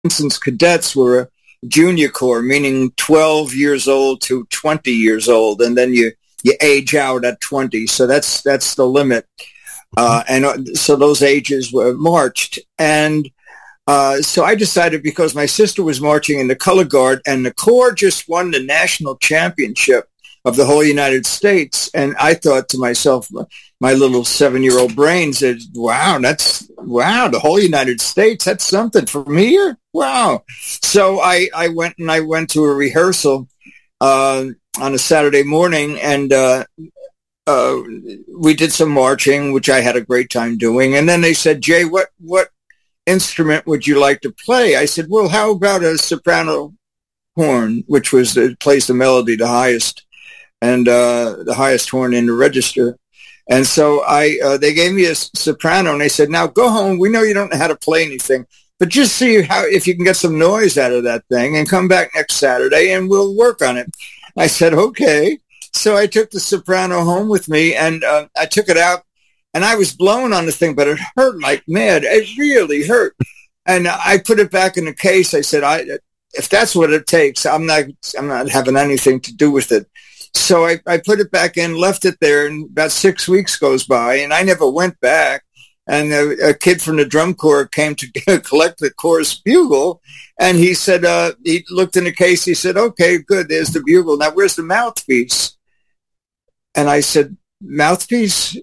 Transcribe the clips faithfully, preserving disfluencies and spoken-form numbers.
instance, cadets were a junior corps, meaning twelve years old to twenty years old, and then you, you age out at twenty. So that's that's the limit. Uh, and uh, so those ages were marched. And uh, so I decided, because my sister was marching in the color guard, and the Corps just won the national championship of the whole United States. And I thought to myself, my little seven-year-old brain said, wow, that's, wow, the whole United States, that's something from here? Wow. So I, I went and I went to a rehearsal uh, on a Saturday morning, and uh, uh, we did some marching, which I had a great time doing. And then they said, Jay, what, what instrument would you like to play? I said, well, how about a soprano horn, which was, it plays the melody the highest, and uh, the highest horn in the register. And so I, uh, they gave me a soprano, and they said, now go home. We know you don't know how to play anything, but just see how, if you can get some noise out of that thing, and come back next Saturday and we'll work on it. I said, okay. So I took the soprano home with me, and uh, I took it out, and I was blown on the thing, but it hurt like mad. It really hurt. And I put it back in the case. I said, I, if that's what it takes, I'm not, I'm not having anything to do with it. So I, I put it back in, left it there, and about six weeks goes by, and I never went back. And a, a kid from the drum corps came to collect the corps bugle, and he said, uh, he looked in the case, he said, okay, good, there's the bugle. Now, where's the mouthpiece? And I said, mouthpiece?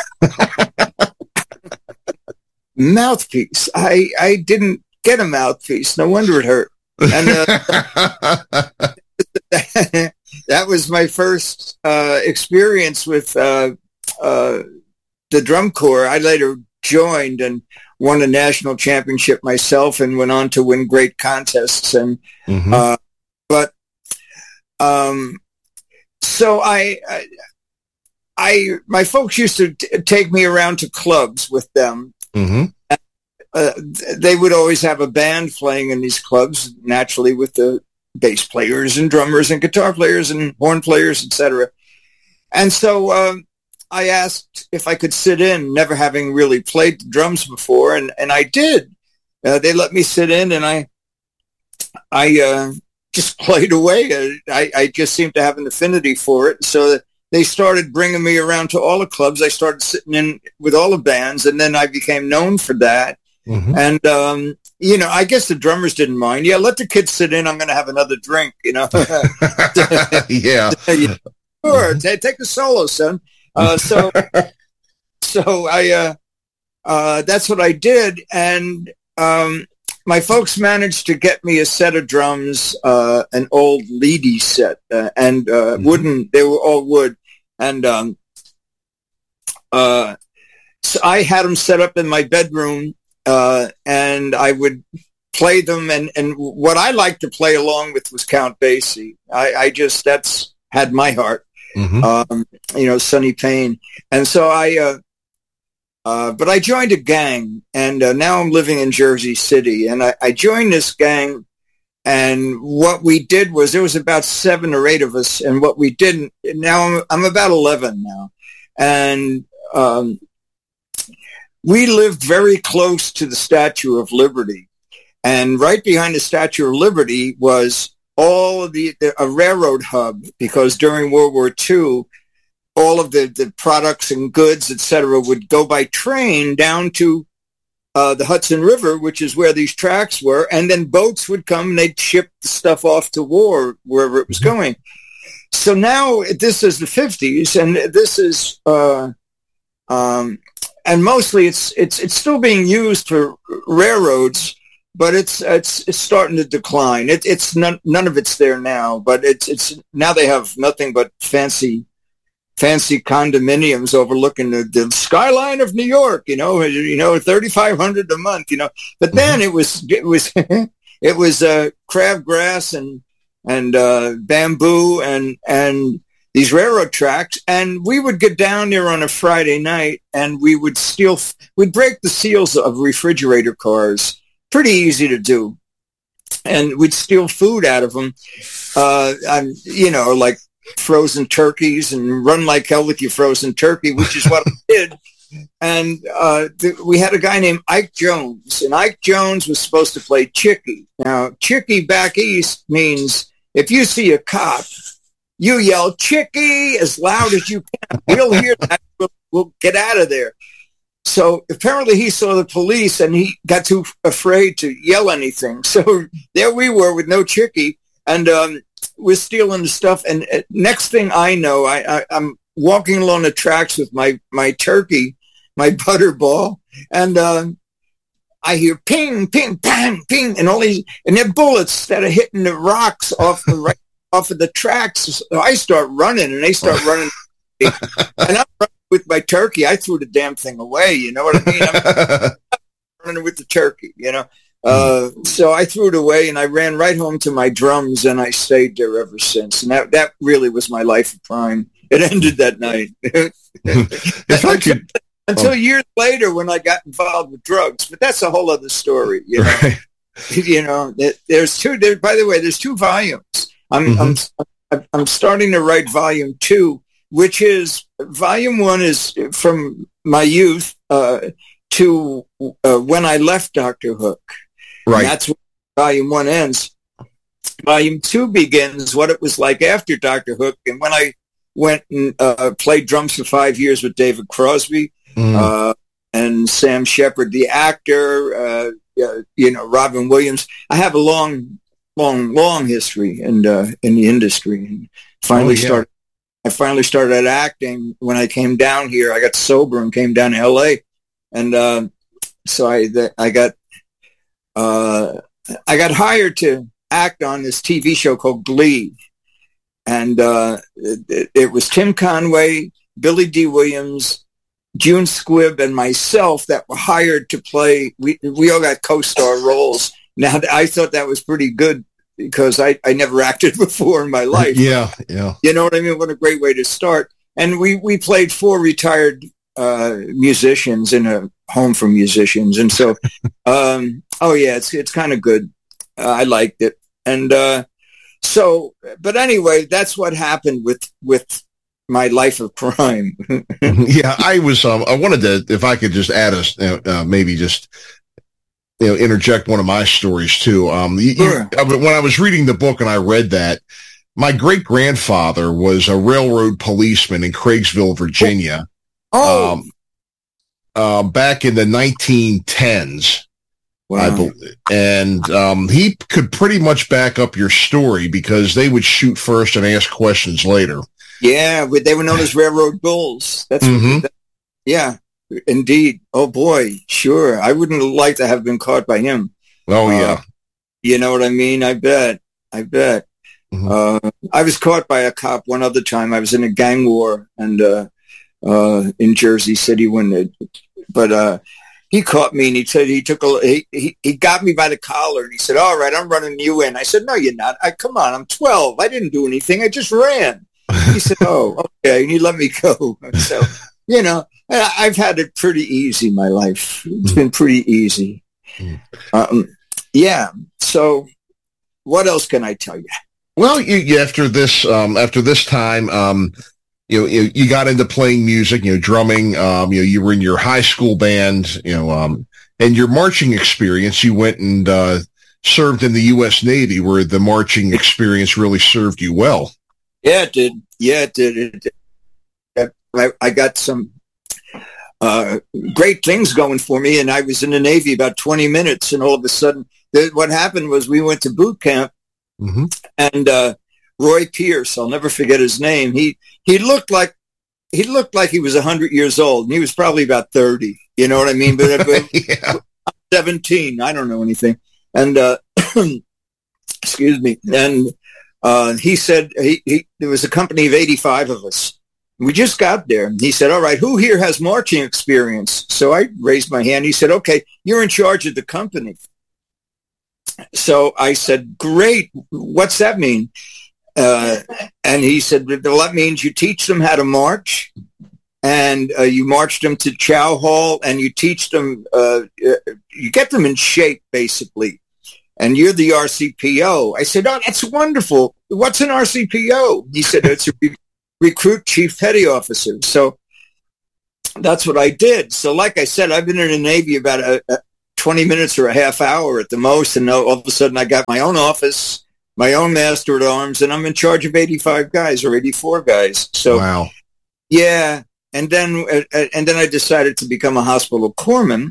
Mouthpiece. I, I didn't get a mouthpiece. No wonder it hurt. And uh, that was my first uh, experience with uh, uh, the drum corps. I later joined and won a national championship myself, and went on to win great contests. And mm-hmm. uh, but um, so I, I, I, my folks used to t- take me around to clubs with them. Mm-hmm. And, uh, they would always have a band playing in these clubs, naturally, with the bass players and drummers and guitar players and horn players, et cetera. And so um, I asked if I could sit in, never having really played the drums before, and, and I did. Uh, they let me sit in, and I I uh, just played away. I, I just seemed to have an affinity for it. So they started bringing me around to all the clubs. I started sitting in with all the bands, and then I became known for that. Mm-hmm. And, um, you know, I guess the drummers didn't mind. Yeah, let the kids sit in. I'm going to have another drink, you know. Yeah. Sure, mm-hmm. t- take the solo, son. Uh, so so I uh, uh, that's what I did. And um, my folks managed to get me a set of drums, uh, an old Leedy set, uh, and uh, mm-hmm. wooden. They were all wood. And um, uh, so I had them set up in my bedroom. Uh, and I would play them, and, and what I liked to play along with was Count Basie. I, I just, that's had my heart, mm-hmm. um, you know, Sonny Payne. And so I, uh, uh, but I joined a gang, and uh, now I'm living in Jersey City, and I, I joined this gang, and what we did was, there was about seven or eight of us, and what we did, now I'm, I'm about eleven now, and um we lived very close to the Statue of Liberty, and right behind the Statue of Liberty was all of the, the a railroad hub, because during World War Two, all of the, the products and goods, et cetera, would go by train down to uh, the Hudson River, which is where these tracks were, and then boats would come and they'd ship the stuff off to war, wherever it was going. So now this is the fifties, and this is... Uh, um, And mostly it's it's it's still being used for railroads, but it's it's it's starting to decline. It, it's none none of it's there now, but it's it's now they have nothing but fancy fancy condominiums overlooking the, the skyline of New York. You know, you know, thirty five hundred a month. You know, but then it was it was it was uh, crabgrass and and uh, bamboo and and. these railroad tracks, and we would get down there on a Friday night, and we would steal, we'd break the seals of refrigerator cars. Pretty easy to do. And we'd steal food out of them, uh, and, you know, like frozen turkeys, and run like hell with your frozen turkey, which is what I did. and uh, th- we had a guy named Ike Jones, and Ike Jones was supposed to play Chicky. Now, Chicky back east means if you see a cop, you yell Chicky as loud as you can. We'll hear that. We'll, we'll get out of there. So apparently he saw the police and he got too afraid to yell anything. So there we were with no Chicky, and um, we're stealing the stuff. And uh, next thing I know, I, I, I'm walking along the tracks with my, my turkey, my butterball, and uh, I hear ping, ping, bang, ping, and all these, and they're bullets that are hitting the rocks off the right, off of the tracks. So I start running, and they start running, and I'm running with my turkey. I threw the damn thing away. You know what I mean? I'm running with the turkey. You know, uh, so I threw it away, and I ran right home to my drums, and I stayed there ever since. And that that really was my life of crime. It ended that night. If I could, Until oh. years later when I got involved with drugs, but that's a whole other story. You know, Right. you know, there's two, there, by the way, there's two volumes. I'm, mm-hmm. I'm, I'm starting to write volume two, which is, volume one is from my youth uh, to uh, when I left Doctor Hook. Right. And that's where volume one ends. Volume two begins what it was like after Doctor Hook. And when I went and uh, played drums for five years with David Crosby, Mm. Uh, and Sam Shepard, the actor, uh, uh, you know, Robin Williams. I have a long, long, long history in uh, in the industry. And finally oh, yeah. started. I finally started acting when I came down here. I got sober and came down to L A, and uh, so I the, I got uh, I got hired to act on this T V show called Glee, and uh, it, it was Tim Conway, Billy D. Williams, June Squibb, and myself that were hired to play. We we all got co-star roles. Now, I thought that was pretty good because I, I never acted before in my life. Yeah, yeah. You know what I mean? What a great way to start. And we, we played four retired uh, musicians in a home for musicians. And so, um, oh, yeah, it's it's kind of good. Uh, I liked it. And uh, so, but anyway, that's what happened with with my life of crime. Yeah, I was. Um, I wanted to, if I could, just add a uh, maybe just you know interject one of my stories too. Um, you, sure. you, when I was reading the book and I read that, my great grandfather was a railroad policeman in Craigsville, Virginia. Oh, um, uh, back in the nineteen tens. Wow. I believe. And um, he could pretty much back up your story because they would shoot first and ask questions later. Yeah, they were known as railroad bulls. That's mm-hmm. what, yeah, indeed. Oh boy, sure. I wouldn't like to have been caught by him. Oh yeah, uh, you know what I mean. I bet. I bet. Mm-hmm. Uh, I was caught by a cop one other time. I was in a gang war and uh, uh, in Jersey City when, it, but uh, he caught me and he said he took a he, he he got me by the collar and he said, "All right, I'm running you in." I said, "No, you're not. I come on. I'm twelve. I didn't do anything. I just ran." He said, "Oh, okay," and he let me go. So, you know, I've had it pretty easy, my life. It's been pretty easy. Um, yeah. So what else can I tell you? Well, you, you, after this, um, after this time, um, you know, you, you got into playing music, you know, drumming, um, you know, you were in your high school band, you know, um, and your marching experience, you went and, uh, served in the U S Navy where the marching experience really served you well. Yeah, it did. Yeah, it did. It did. I, I got some uh, great things going for me, and I was in the Navy about twenty minutes, and all of a sudden, the, what happened was we went to boot camp, mm-hmm. and uh, Roy Pierce, I'll never forget his name. He he looked like he looked like he was a hundred years old, and he was probably about thirty. You know what I mean? But, but yeah. I'm seventeen. I don't know anything, and uh, excuse me, and. Uh, he said he, he, there was a company of eighty-five of us. We just got there. He said, "All right, who here has marching experience?" So I raised my hand. He said, "Okay, you're in charge of the company." So I said, "Great. What's that mean?" Uh, and he said, "Well, that means you teach them how to march, and uh, you march them to Chow Hall, and you teach them, uh, you get them in shape, basically. And you're the R C P O." I said, "Oh, that's wonderful. What's an R C P O?" He said, "It's a re- recruit chief petty officer." So that's what I did. So like I said, I've been in the Navy about a, a twenty minutes or a half hour at the most. And all of a sudden I got my own office, my own master at arms, and I'm in charge of eighty-five guys or eighty-four guys. So, wow. Yeah. And then, uh, and then I decided to become a hospital corpsman.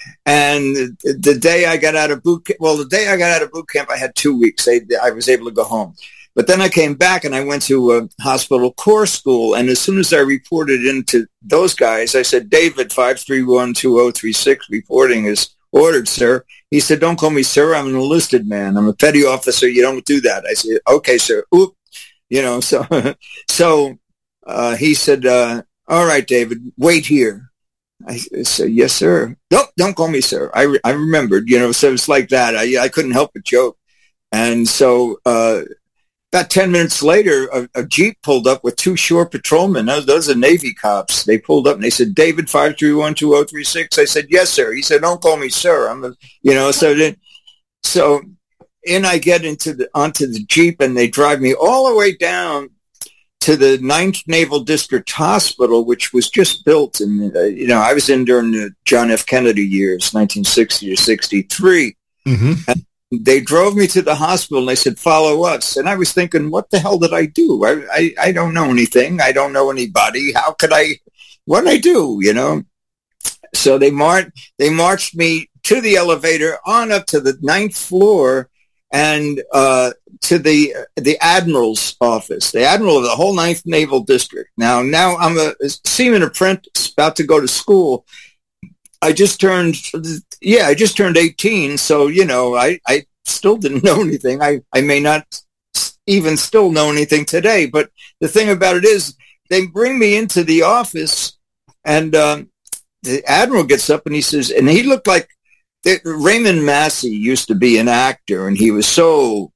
And the day I got out of boot camp, well, the day I got out of boot camp, I had two weeks. I, I was able to go home. But then I came back and I went to a hospital corps school. And as soon as I reported into those guys, I said, David, five three one, two oh three six, reporting is ordered, sir. He said, don't call me sir. I'm an enlisted man. I'm a petty officer. You don't do that. I said, okay, sir. Oop. You know, so, so uh, he said, uh, all right, David, wait here. I said, yes, sir. Nope, don't call me sir. I, re- I remembered, you know, so it's like that. I, I couldn't help but joke. And so uh, about ten minutes later, a, a Jeep pulled up with two shore patrolmen. Those, those are Navy cops. They pulled up and they said, David, five three one, two oh three six. I said, yes, sir. He said, don't call me sir. I'm a, you know, so then, so in I get into the, onto the Jeep and they drive me all the way down to the ninth Naval District Hospital, which was just built. And, uh, you know, I was in during the John F. Kennedy years, nineteen sixty to sixty-three. Mm-hmm. And they drove me to the hospital and they said, follow us. And I was thinking, what the hell did I do? I, I, I don't know anything. I don't know anybody. How could I, what did I do? You know? So they marched, they marched me to the elevator on up to the ninth floor and uh, to the the admiral's office, the admiral of the whole ninth Naval District. Now, now I'm a seaman apprentice about to go to school. I just turned, yeah, I just turned eighteen. So, you know, I, I still didn't know anything. I, I may not even still know anything today. But the thing about it is they bring me into the office and um, the admiral gets up and he says, and he looked like, Raymond Massey used to be an actor, and he was so,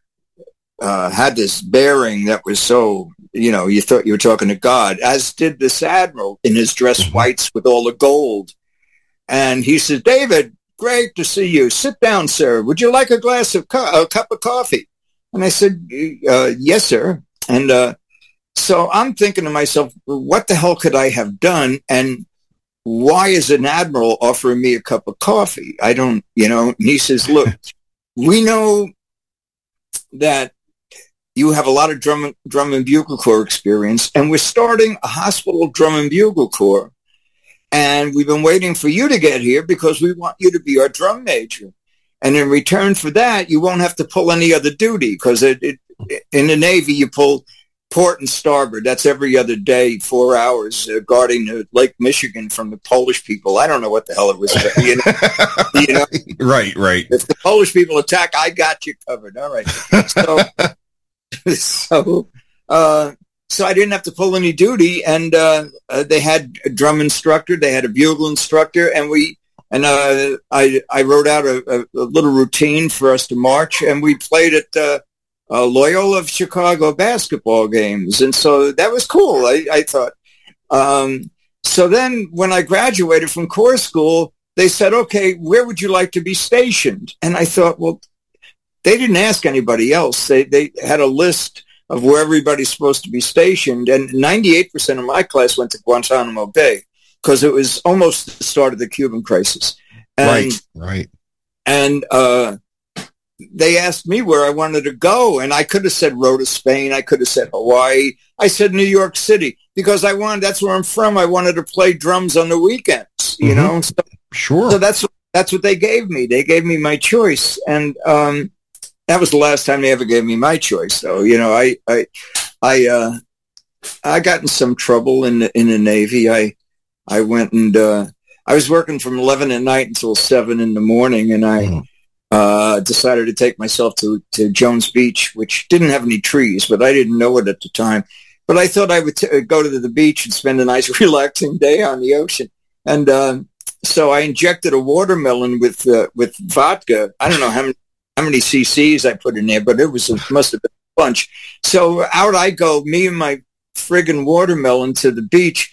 uh, had this bearing that was so, you know, you thought you were talking to God, as did this admiral in his dress whites with all the gold. And he said, David, great to see you. Sit down, sir. Would you like a glass of co- a cup of coffee? And I said, uh, yes, sir. And uh, so I'm thinking to myself, what the hell could I have done? And why is an admiral offering me a cup of coffee? I don't, you know, and he says, look, we know that you have a lot of drum, drum and bugle corps experience, and we're starting a hospital drum and bugle corps. And we've been waiting for you to get here because we want you to be our drum major. And in return for that, you won't have to pull any other duty because it, it, in the Navy, you pull port and starboard. That's every other day, four hours uh, guarding uh, Lake Michigan from the Polish people. I don't know what the hell it was. You know, you know? Right, right. If the Polish people attack, I got you covered. All right. So, so, uh, so I didn't have to pull any duty, and uh, uh, they had a drum instructor, they had a bugle instructor, and we and uh, I I wrote out a, a, a little routine for us to march, and we played at. Uh, Uh, Loyola of Chicago basketball games. And so that was cool, I, I thought. Um, so then when I graduated from Corps School, they said, okay, where would you like to be stationed? And I thought, well, they didn't ask anybody else. They, they had a list of where everybody's supposed to be stationed. And ninety-eight percent of my class went to Guantanamo Bay because it was almost the start of the Cuban crisis. And, right, right. And, uh, they asked me where I wanted to go, and I could have said Rota, Spain. I could have said Hawaii. I said New York City because I wanted. That's where I'm from. I wanted to play drums on the weekends, you mm-hmm. know. So, sure. So that's that's what they gave me. They gave me my choice, and um, that was the last time they ever gave me my choice. So you know, I I I uh, I got in some trouble in the in the Navy. I I went and uh, I was working from eleven at night until seven in the morning, and I. Mm. Uh, decided to take myself to, to Jones Beach, which didn't have any trees, but I didn't know it at the time. But I thought I would t- go to the beach and spend a nice relaxing day on the ocean. And uh, so I injected a watermelon with uh, with vodka. I don't know how many, how many cc's I put in there, but it was a, must have been a bunch. So out I go, me and my friggin' watermelon to the beach.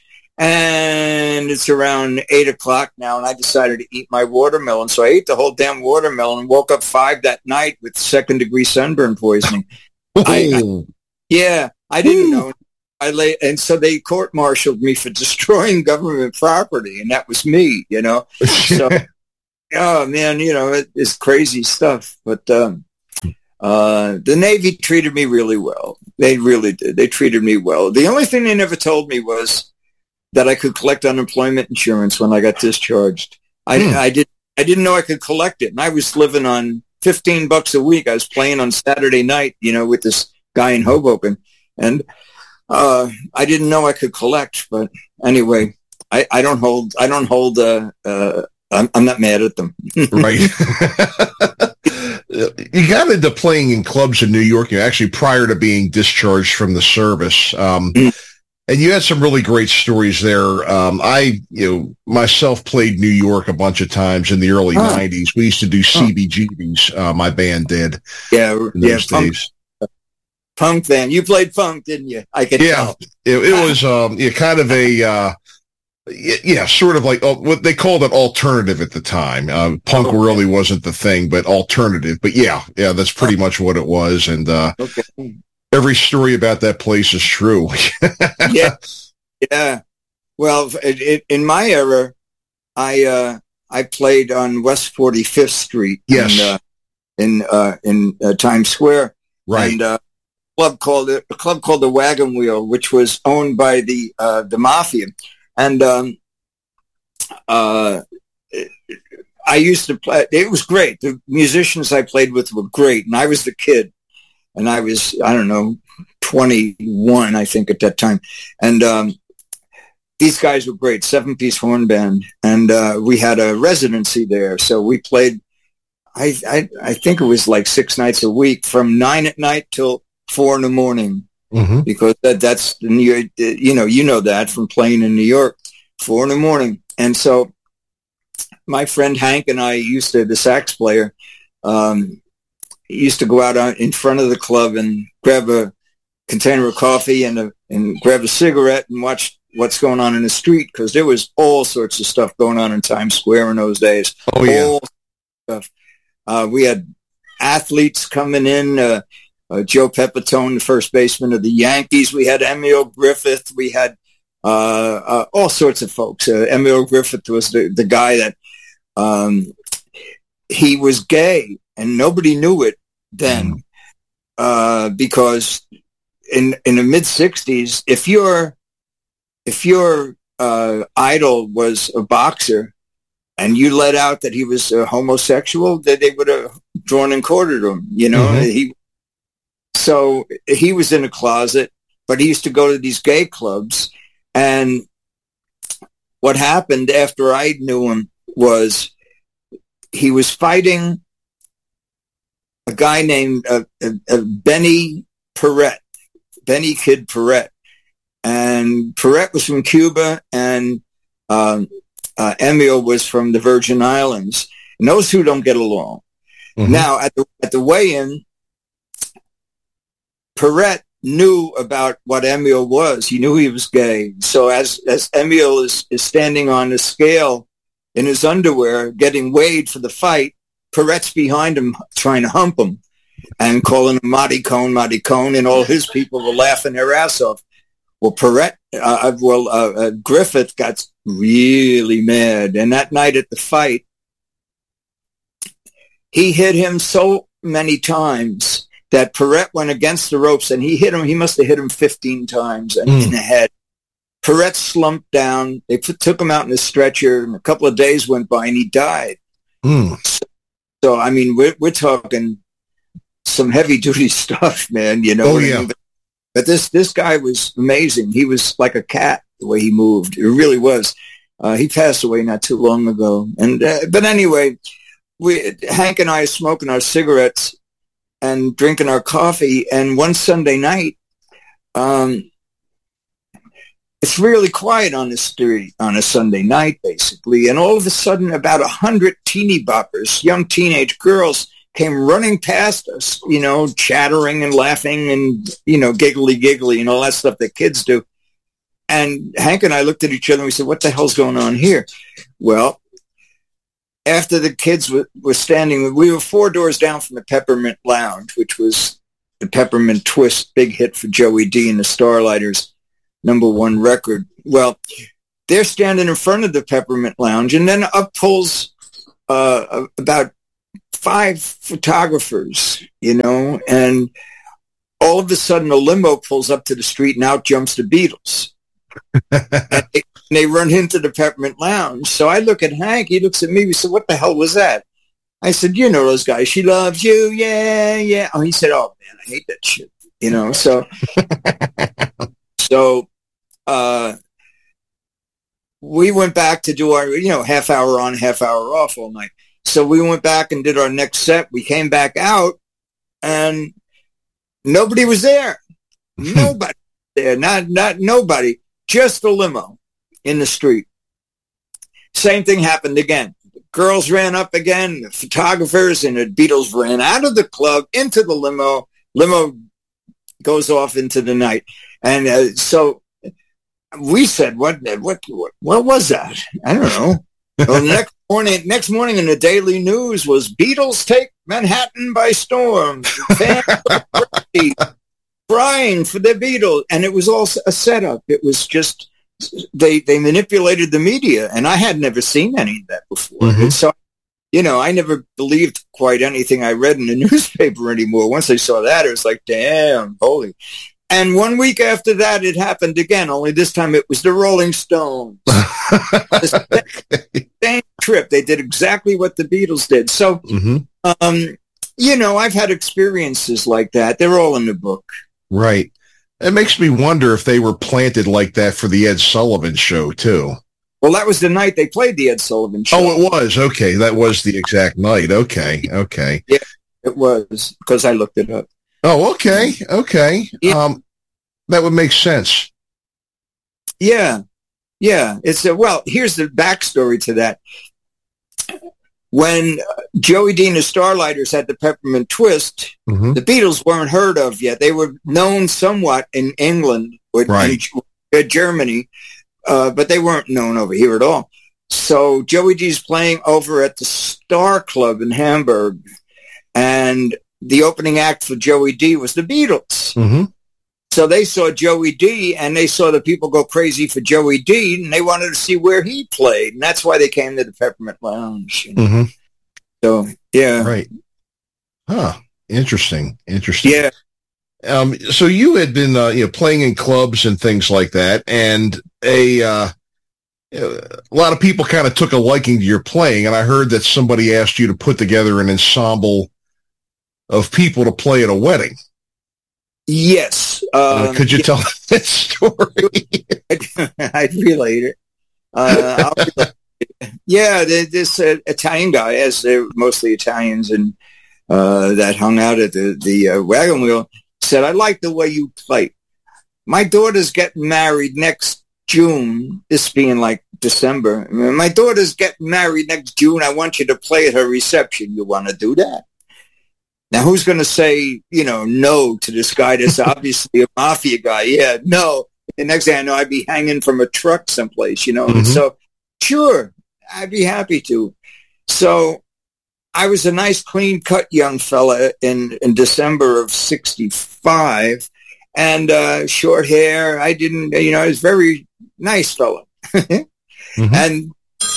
And it's around eight o'clock now, and I decided to eat my watermelon. So I ate the whole damn watermelon and woke up five that night with second-degree sunburn poisoning. I, I, yeah, I didn't Ooh. know I lay, and so they court-martialed me for destroying government property, and that was me, you know. So, oh man, you know, it, it's crazy stuff. But um, uh, the Navy treated me really well. They really did. They treated me well. The only thing they never told me was that I could collect unemployment insurance when I got discharged. I, hmm. I did. I didn't know I could collect it, and I was living on fifteen bucks a week. I was playing on Saturday night, you know, with this guy in Hoboken, and uh, I didn't know I could collect. But anyway, I, I don't hold. I don't hold. Uh, uh, I'm, I'm not mad at them. Right. You got into playing in clubs in New York, you know, actually prior to being discharged from the service. Um, mm. And you had some really great stories there. Um, I, you know, myself played New York a bunch of times in the early oh. nineties. We used to do C B G Bs. Uh, my band did. Yeah, in yeah. those Punk, days. Punk then. You played funk, didn't you? I could yeah, tell. It, it was um, yeah, kind of a, uh, yeah, sort of like uh, what they called it alternative at the time. Uh, punk okay. really wasn't the thing, but alternative. But yeah, yeah, that's pretty much what it was. And uh, okay. Every story about that place is true. yeah, yeah. Well, it, it, in my era, I uh, I played on West forty-fifth Street. Yes, in uh, in, uh, in uh, Times Square, right? And uh, a club called it a club called the Wagon Wheel, which was owned by the uh, the mafia, and um, uh, I used to play. It was great. The musicians I played with were great, and I was the kid. And I was, I don't know, twenty-one, I think, at that time. And um, these guys were great, seven-piece horn band. And uh, we had a residency there. So we played, I, I I think it was like six nights a week, from nine at night till four in the morning. Mm-hmm. Because that, that's, the New York, you know, you know that from playing in New York, four in the morning. And so my friend Hank and I used to, the sax player, um, used to go out in front of the club and grab a container of coffee and a, and grab a cigarette and watch what's going on in the street, because there was all sorts of stuff going on in Times Square in those days. Oh, yeah. All stuff. Uh, we had athletes coming in, uh, uh, Joe Pepitone, the first baseman of the Yankees. We had Emil Griffith. We had uh, uh, all sorts of folks. Uh, Emil Griffith was the, the guy that um, he was gay, and nobody knew it then, uh, because in in the mid sixties, if your if your uh, idol was a boxer and you let out that he was a homosexual, that they would have drawn and quartered him. You know, mm-hmm. he so he was in a closet, but he used to go to these gay clubs. And what happened after I knew him was he was fighting a guy named uh, uh, uh, Benny Perret, Benny Kid Perret. And Perret was from Cuba, and um, uh, Emil was from the Virgin Islands. And those two don't get along. Mm-hmm. Now, at the, at the weigh-in, Perret knew about what Emil was. He knew he was gay. So as, as Emil is, is standing on the scale in his underwear, getting weighed for the fight, Perret's behind him trying to hump him and calling him Marty Cohn, Marty Cohn, and all his people were laughing their ass off. Well, Perret, uh, well, uh, uh, Griffith got really mad. And that night at the fight, he hit him so many times that Perret went against the ropes, and he hit him. He must have hit him fifteen times and mm. in the head. Perret slumped down. They put, took him out in a stretcher, and a couple of days went by, and he died. Mm. So, So, I mean, we're, we're talking some heavy-duty stuff, man, you know. Oh, yeah. But, but this this guy was amazing. He was like a cat, the way he moved. It really was. Uh, he passed away not too long ago. And uh, But anyway, we Hank and I are smoking our cigarettes and drinking our coffee. And one Sunday night, um, it's really quiet on the street on a Sunday night, basically. And all of a sudden, about a hundred teeny boppers, young teenage girls, came running past us, you know, chattering and laughing and, you know, giggly giggly and all that stuff that kids do. And Hank and I looked at each other and we said, what the hell's going on here? Well, after the kids were, were standing, we were four doors down from the Peppermint Lounge, which was the Peppermint Twist big hit for Joey D and the Starlighters. number one record. Well, they're standing in front of the Peppermint Lounge, and then up pulls uh, about five photographers, you know, and all of a sudden a limo pulls up to the street and out jumps the Beatles. and, they, and they run into the Peppermint Lounge. So I look at Hank, he looks at me, we said, what the hell was that? I said, you know those guys, She Loves You, yeah, yeah. Oh, he said, oh, man, I hate that shit, you know, so, so, uh, we went back to do our, you know, half hour on, half hour off all night. So we went back and did our next set. We came back out and nobody was there. Nobody there. Not, not nobody. Just a limo in the street. Same thing happened again. The girls ran up again, the photographers and the Beatles ran out of the club into the limo. Limo goes off into the night. And uh, so we said, what, what, what, what was that? I don't know. Well, the next morning, next morning in the Daily News was Beatles take Manhattan by storm. Fans crying for the Beatles, and it was all a setup. It was just they they manipulated the media, and I had never seen any of that before. Mm-hmm. And so, you know, I never believed quite anything I read in the newspaper anymore. Once I saw that, it was like, damn, holy. And one week after that, it happened again, only this time it was the Rolling Stones. The same, same trip. They did exactly what the Beatles did. So, mm-hmm. um, you know, I've had experiences like that. They're all in the book. Right. It makes me wonder if they were planted like that for the Ed Sullivan Show, too. Well, that was the night they played the Ed Sullivan Show. Oh, it was? Okay. That was the exact night. Okay. Okay. Yeah, it was, because I looked it up. Oh, okay. Okay. Yeah. Um, that would make sense. Yeah. Yeah. It's a, well, here's the backstory to that. When uh, Joey D and the Starlighters had the Peppermint Twist, mm-hmm. the Beatles weren't heard of yet. They were known somewhat in England or right. in Germany, uh, but they weren't known over here at all. So Joey D's playing over at the Star Club in Hamburg, and the opening act for Joey D was the Beatles. Mm-hmm. So they saw Joey D, and they saw the people go crazy for Joey D, and they wanted to see where he played, and that's why they came to the Peppermint Lounge. You know? Mm-hmm. So, yeah. Right. Huh. Interesting. Interesting. Yeah. Um, so you had been, uh, you know, playing in clubs and things like that, and a, uh, a lot of people kind of took a liking to your playing, and I heard that somebody asked you to put together an ensemble of people to play at a wedding. Yes. Um, uh, could you yeah. tell that story? I'd relate it. Uh, I'll relate it. Yeah, this uh, Italian guy, as they're mostly Italians, and uh, that hung out at the, the uh, wagon wheel, said, I like the way you play. My daughter's getting married next June, this being like December. My daughter's getting married next June. I want you to play at her reception. You want to do that? Now, who's going to say, you know, no to this guy that's obviously a mafia guy? Yeah, no. The next thing I know, I'd be hanging from a truck someplace, you know. Mm-hmm. And so, sure, I'd be happy to. So I was a nice, clean-cut young fella in, in December of sixty-five, and uh, short hair. I didn't, you know, I was a very nice fella. mm-hmm. And,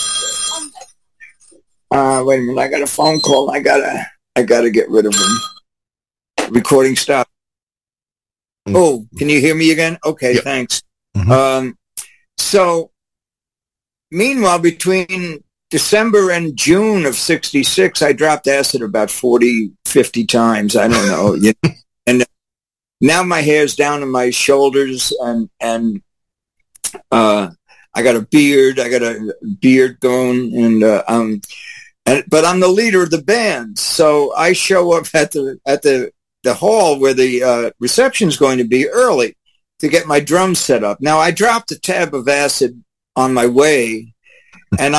uh, wait a minute, I got a phone call. I got to... I got to get rid of him. Recording stop. Mm-hmm. Oh, can you hear me again? Okay, yep. Thanks. Mm-hmm. Um, so, meanwhile, between December and June of sixty-six, I dropped acid about forty, fifty times. I don't know. You know? And now my hair's down to my shoulders, and, and uh, I got a beard. I got a beard going, and uh, um. And, but I'm the leader of the band, so I show up at the at the, the hall where the uh, reception is going to be early to get my drums set up. Now, I dropped a tab of acid on my way, and I